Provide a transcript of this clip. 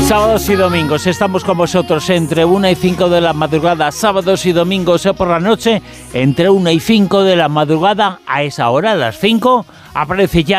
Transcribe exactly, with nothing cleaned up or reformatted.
Sábados y domingos estamos con vosotros entre una y cinco de la madrugada, sábados y domingos por la noche, entre una y cinco de la madrugada. A esa hora, a las cinco, aparece ya